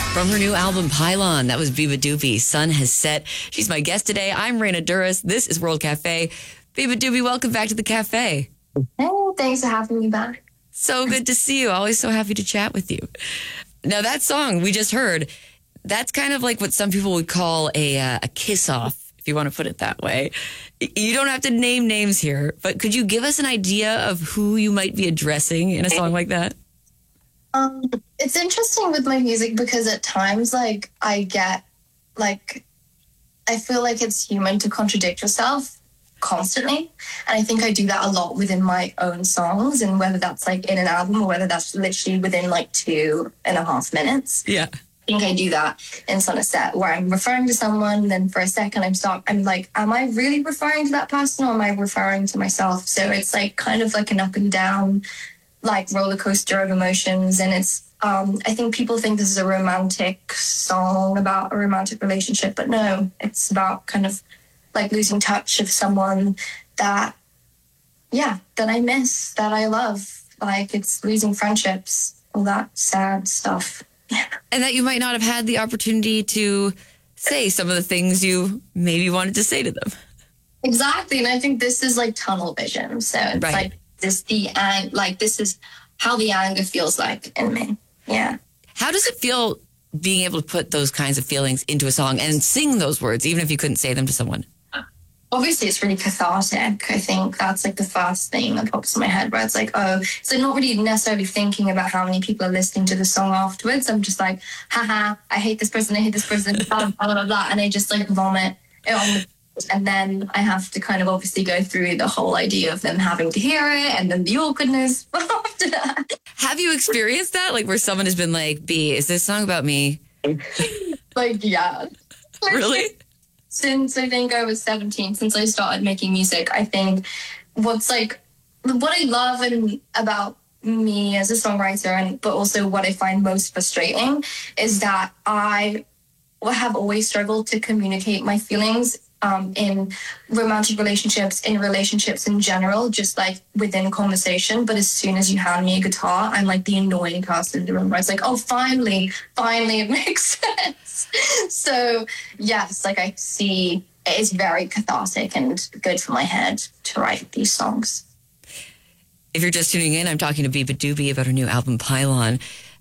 From her new album, Pylon, that was Biba Doobie. Sun has set. She's my guest today. I'm Raina Duras. This is World Cafe. Biba Doobie, welcome back to the cafe. Hey, thanks for having me back. So good to see you. Always so happy to chat with you. Now, that song we just heard, that's kind of like what some people would call a kiss-off, if you want to put it that way. You don't have to name names here, but could you give us an idea of who you might be addressing in a song like that? It's interesting with my music because at times, I feel like it's human to contradict yourself constantly. And I think I do that a lot within my own songs, and whether that's in an album or whether that's literally within 2.5 minutes. Yeah. I think I do that in Sun Has Set where I'm referring to someone, then for a second I'm like, am I really referring to that person or am I referring to myself? So it's kind of an up and down, roller coaster of emotions. And it's, I think people think this is a romantic song about a romantic relationship, but no, it's about kind of losing touch of someone that I miss, that I love. It's losing friendships, all that sad stuff. And that you might not have had the opportunity to say some of the things you maybe wanted to say to them. Exactly. And I think this is tunnel vision. So it's right. This is how the anger feels like in me. Yeah. How does it feel being able to put those kinds of feelings into a song and sing those words, even if you couldn't say them to someone? Obviously, it's really cathartic. I think that's the first thing that pops in my head, where it's so not really necessarily thinking about how many people are listening to the song afterwards. I'm just haha, I hate this person, blah, blah, blah, blah, and I just vomit it on and then I have to kind of obviously go through the whole idea of them having to hear it and then the awkwardness after that. Have you experienced that? Where someone has been B, is this song about me? Yeah. Really? Since I think I was 17, since I started making music, I think what I love about me as a songwriter, but also what I find most frustrating is that I have always struggled to communicate my feelings in romantic relationships, in relationships in general, just within conversation. But as soon as you hand me a guitar, I'm the annoying person in the room where it's oh, finally it makes sense. So yes, I see it is very cathartic and good for my head to write these songs. If you're just tuning in, I'm talking to Biba Doobie about her new album, Pylon.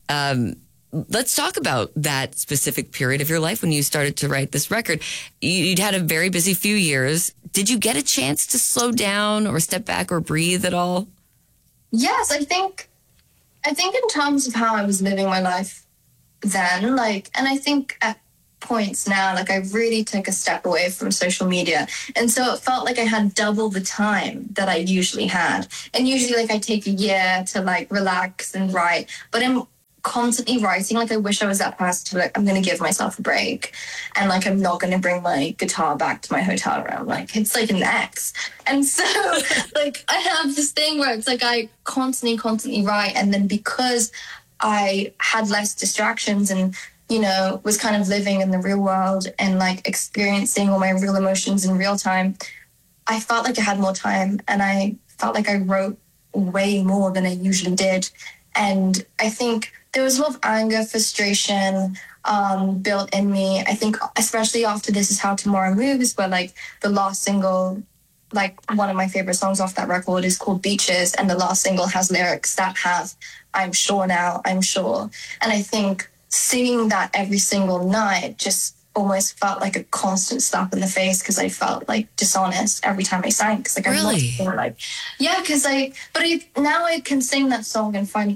Let's talk about that specific period of your life when you started to write this record. You'd had a very busy few years. Did you get a chance to slow down or step back or breathe at all? Yes, I think in terms of how I was living my life then, and I think at points now, I really took a step away from social media. And so it felt I had double the time that I usually had. And usually I take a year to relax and write, but I'm constantly writing. I wish I was that person to I'm going to give myself a break, and I'm not going to bring my guitar back to my hotel room. It's an ex. And so I have this thing where it's I constantly write, and then because I had less distractions and was kind of living in the real world and experiencing all my real emotions in real time, I felt I had more time, and I felt I wrote way more than I usually did. And I think there was a lot of anger, frustration built in me. I think especially after This Is How Tomorrow Moves, where the last single, one of my favorite songs off that record is called Beaches, and the last single has lyrics that have I'm sure now, I'm sure. And I think singing that every single night just almost felt like a constant slap in the face, because I felt dishonest every time I sang, because really? I'm not because now I can sing that song and find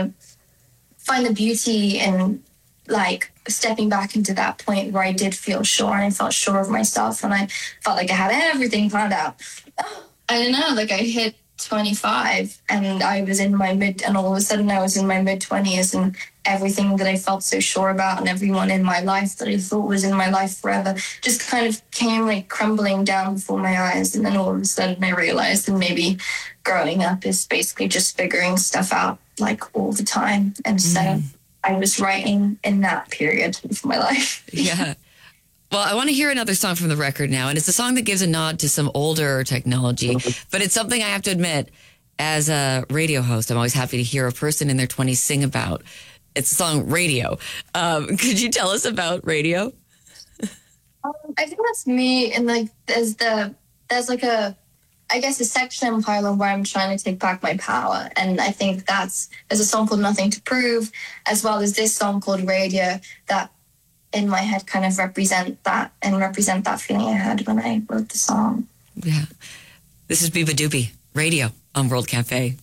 the beauty in stepping back into that point where I did feel sure, and I felt sure of myself, and I felt I had everything planned out. I don't know, I hit 25 and I was in my and all of a sudden I was in my mid-20s, and everything that I felt so sure about and everyone in my life that I thought was in my life forever just kind of came crumbling down before my eyes. And then all of a sudden I realized that maybe growing up is basically just figuring stuff out all the time. And so I was writing in that period of my life. Yeah. Well, I want to hear another song from the record now, and it's a song that gives a nod to some older technology, but it's something I have to admit, as a radio host, I'm always happy to hear a person in their 20s sing about. It's the song Radio. Could you tell us about Radio? I think that's me, and like there's like a section in Parliament where I'm trying to take back my power, and I think there's a song called Nothing to Prove, as well as this song called Radio, that in my head kind of represent that feeling I had when I wrote the song. Yeah. This is Biba Doobie, Radio on World Cafe.